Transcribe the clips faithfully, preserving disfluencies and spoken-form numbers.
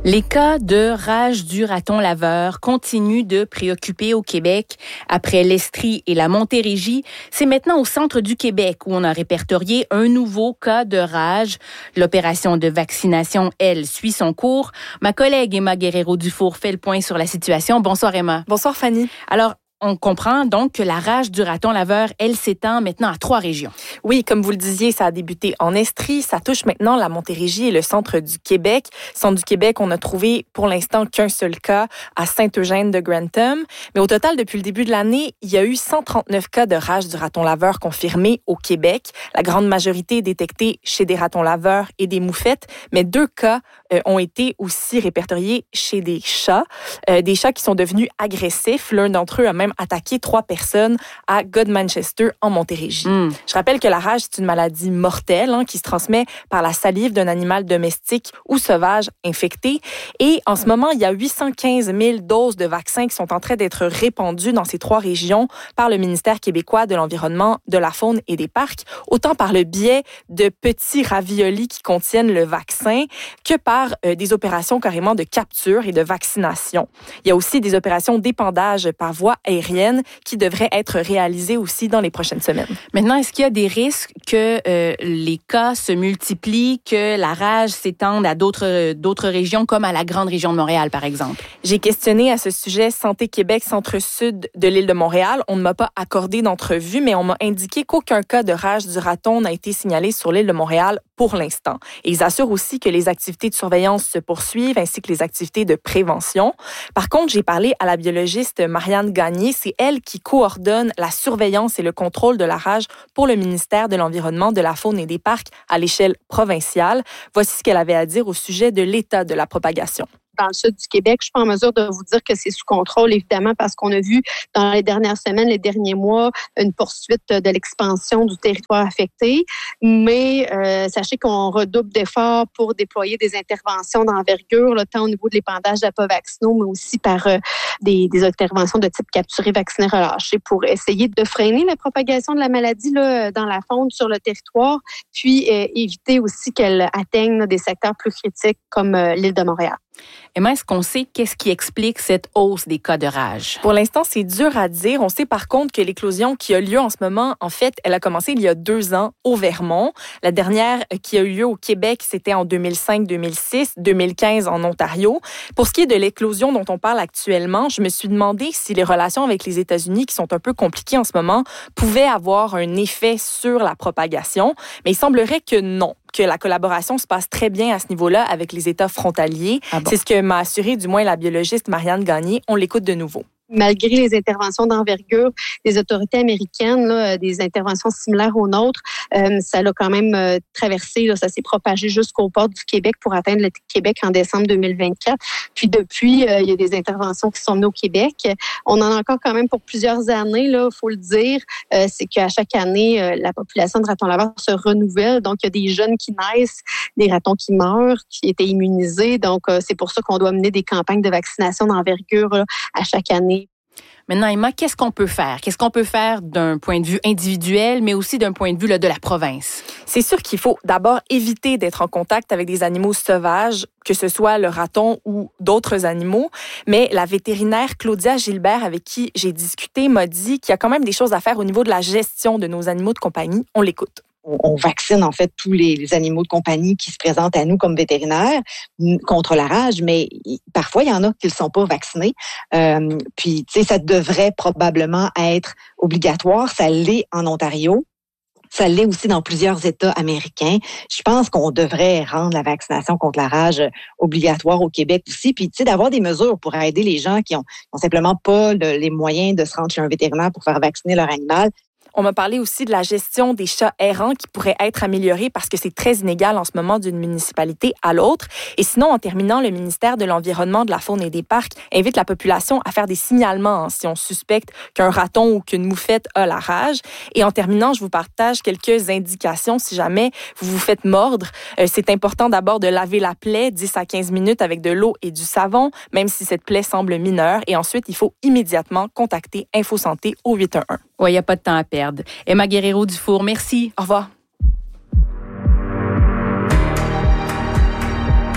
Les cas de rage du raton laveur continuent de préoccuper au Québec. Après l'Estrie et la Montérégie, c'est maintenant au centre du Québec où on a répertorié un nouveau cas de rage. L'opération de vaccination, elle, suit son cours. Ma collègue Emma Guerrero-Dufour fait le point sur la situation. Bonsoir Emma. Bonsoir Fanny. Alors, on comprend donc que la rage du raton laveur, elle s'étend maintenant à trois régions. Oui, comme vous le disiez, ça a débuté en Estrie. Ça touche maintenant la Montérégie et le centre du Québec. Centre du Québec, on a trouvé pour l'instant qu'un seul cas à Saint-Eugène de Grantham. Mais au total, depuis le début de l'année, il y a eu cent trente-neuf cas de rage du raton laveur confirmés au Québec. La grande majorité détectés chez des ratons laveurs et des moufettes. Mais deux cas euh, ont été aussi répertoriés chez des chats. Euh, des chats qui sont devenus agressifs. L'un d'entre eux a même attaqué trois personnes à Godmanchester en Montérégie. Mm. Je rappelle que la rage, c'est une maladie mortelle hein, qui se transmet par la salive d'un animal domestique ou sauvage infecté. Et en ce moment, il y a huit cent quinze mille doses de vaccins qui sont en train d'être répandues dans ces trois régions par le ministère québécois de l'Environnement, de la Faune et des Parcs, autant par le biais de petits raviolis qui contiennent le vaccin que par euh, des opérations carrément de capture et de vaccination. Il y a aussi des opérations d'épandage par voie aérienne qui devraient être réalisées aussi dans les prochaines semaines. Maintenant, est-ce qu'il y a des risques que euh, les cas se multiplient, que la rage s'étende à d'autres, d'autres régions, comme à la grande région de Montréal, par exemple? J'ai questionné à ce sujet Santé Québec, centre-sud de l'île de Montréal. On ne m'a pas accordé d'entrevue, mais on m'a indiqué qu'aucun cas de rage du raton n'a été signalé sur l'île de Montréal pour l'instant. Et ils assurent aussi que les activités de surveillance se poursuivent, ainsi que les activités de prévention. Par contre, j'ai parlé à la biologiste Marianne Gagné. C'est elle qui coordonne la surveillance et le contrôle de la rage pour le ministère de l'Environnement, de la Faune et des Parcs à l'échelle provinciale. Voici ce qu'elle avait à dire au sujet de l'état de la propagation. Dans le sud du Québec, je suis pas en mesure de vous dire que c'est sous contrôle, évidemment, parce qu'on a vu dans les dernières semaines, les derniers mois, une poursuite de l'expansion du territoire affecté. Mais euh, sachez qu'on redouble d'efforts pour déployer des interventions d'envergure, là, tant au niveau de l'épandage d'apovaccinaux, mais aussi par euh, des, des interventions de type capturé, vacciné, relâché, pour essayer de freiner la propagation de la maladie là, dans la faune sur le territoire, puis euh, éviter aussi qu'elle atteigne là, des secteurs plus critiques comme euh, l'île de Montréal. Emma, est-ce qu'on sait qu'est-ce qui explique cette hausse des cas de rage? Pour l'instant, c'est dur à dire. On sait par contre que l'éclosion qui a lieu en ce moment, en fait, elle a commencé il y a deux ans au Vermont. La dernière qui a eu lieu au Québec, c'était en deux mille cinq, deux mille six, deux mille quinze en Ontario. Pour ce qui est de l'éclosion dont on parle actuellement, je me suis demandé si les relations avec les États-Unis, qui sont un peu compliquées en ce moment, pouvaient avoir un effet sur la propagation. Mais il semblerait que non, que la collaboration se passe très bien à ce niveau-là avec les États frontaliers. Ah bon? C'est ce que m'a assuré du moins la biologiste Marianne Gagné. On l'écoute de nouveau. Malgré les interventions d'envergure des autorités américaines, là, des interventions similaires aux nôtres, euh, ça l'a quand même euh, traversé, là, ça s'est propagé jusqu'aux portes du Québec pour atteindre le Québec en décembre deux mille vingt-quatre. Puis depuis, euh, il y a des interventions qui sont menées au Québec. On en a encore quand même pour plusieurs années, il faut le dire. Euh, c'est qu'à chaque année, euh, la population de ratons laveurs se renouvelle. Donc, il y a des jeunes qui naissent, des ratons qui meurent, qui étaient immunisés. Donc, euh, c'est pour ça qu'on doit mener des campagnes de vaccination d'envergure là, à chaque année. Maintenant, Emma, qu'est-ce qu'on peut faire? Qu'est-ce qu'on peut faire d'un point de vue individuel, mais aussi d'un point de vue là, de la province? C'est sûr qu'il faut d'abord éviter d'être en contact avec des animaux sauvages, que ce soit le raton ou d'autres animaux. Mais la vétérinaire Claudia Gilbert, avec qui j'ai discuté, m'a dit qu'il y a quand même des choses à faire au niveau de la gestion de nos animaux de compagnie. On l'écoute. On vaccine en fait tous les animaux de compagnie qui se présentent à nous comme vétérinaires contre la rage, mais parfois il y en a qui ne sont pas vaccinés. Euh, puis tu sais, ça devrait probablement être obligatoire. Ça l'est en Ontario. Ça l'est aussi dans plusieurs États américains. Je pense qu'on devrait rendre la vaccination contre la rage obligatoire au Québec aussi. Puis, tu sais, d'avoir des mesures pour aider les gens qui ont, ont simplement pas le, les moyens de se rendre chez un vétérinaire pour faire vacciner leur animal. On m'a parlé aussi de la gestion des chats errants qui pourrait être améliorée parce que c'est très inégal en ce moment d'une municipalité à l'autre. Et sinon, en terminant, le ministère de l'Environnement, de la Faune et des Parcs invite la population à faire des signalements hein, si on suspecte qu'un raton ou qu'une moufette a la rage. Et en terminant, je vous partage quelques indications si jamais vous vous faites mordre. Euh, c'est important d'abord de laver la plaie dix à quinze minutes avec de l'eau et du savon, même si cette plaie semble mineure. Et ensuite, il faut immédiatement contacter InfoSanté au huit un un. Oui, il n'y a pas de temps à perdre. Emma Guerrero-Dufour, merci. Au revoir.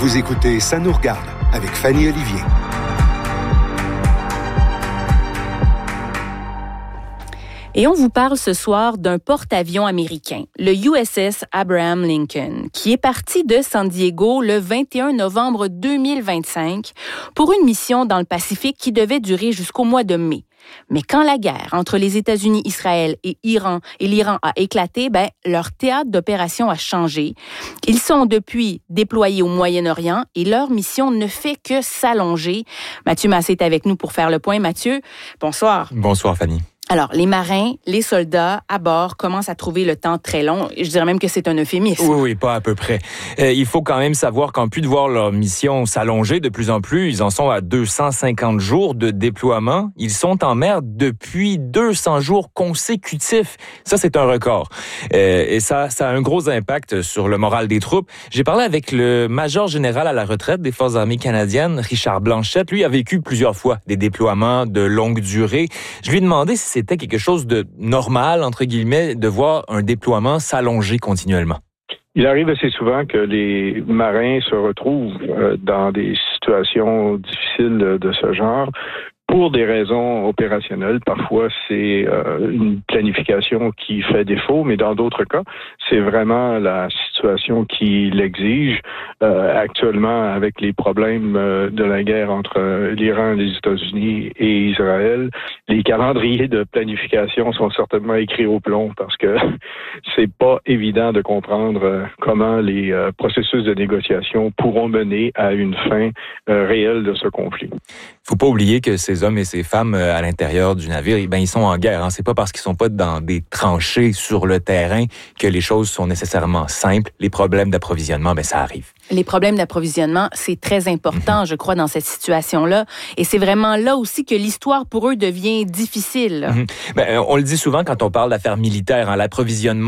Vous écoutez Ça nous regarde avec Fanny Olivier. Et on vous parle ce soir d'un porte-avions américain, le U S S Abraham Lincoln, qui est parti de San Diego le vingt et un novembre deux mille vingt-cinq pour une mission dans le Pacifique qui devait durer jusqu'au mois de mai. Mais quand la guerre entre les États-Unis, Israël et Iran et l'Iran a éclaté, ben, leur théâtre d'opération a changé. Ils sont depuis déployés au Moyen-Orient et leur mission ne fait que s'allonger. Mathieu Massé est avec nous pour faire le point. Mathieu, bonsoir. Bonsoir, Fanny. Alors, les marins, les soldats à bord commencent à trouver le temps très long. Je dirais même que c'est un euphémisme. Oui, oui, pas à peu près. Euh, il faut quand même savoir qu'en plus de voir leur mission s'allonger de plus en plus, ils en sont à deux cent cinquante jours de déploiement. Ils sont en mer depuis deux cents jours consécutifs. Ça, c'est un record. Euh, et ça, ça a un gros impact sur le moral des troupes. J'ai parlé avec le major général à la retraite des Forces armées canadiennes, Richard Blanchette. Lui a vécu plusieurs fois des déploiements de longue durée. Je lui ai demandé si c'était quelque chose de normal, entre guillemets, de voir un déploiement s'allonger continuellement. Il arrive assez souvent que les marins se retrouvent dans des situations difficiles de ce genre pour des raisons opérationnelles. Parfois, c'est euh, une planification qui fait défaut, mais dans d'autres cas, c'est vraiment la situation qui l'exige. Euh, actuellement, avec les problèmes euh, de la guerre entre l'Iran, les États-Unis et Israël, les calendriers de planification sont certainement écrits au plomb parce que c'est pas évident de comprendre euh, comment les euh, processus de négociation pourront mener à une fin euh, réelle de ce conflit. Faut pas oublier que ces hommes et ces femmes à l'intérieur du navire, ben ils sont en guerre. Hein. C'est pas parce qu'ils sont pas dans des tranchées sur le terrain que les choses sont nécessairement simples. Les problèmes d'approvisionnement, ben ça arrive. Les problèmes d'approvisionnement, c'est très important, mm-hmm. je crois, dans cette situation-là. Et c'est vraiment là aussi que l'histoire pour eux devient difficile. Mm-hmm. Ben, on le dit souvent quand on parle d'affaires militaires, hein, l'approvisionnement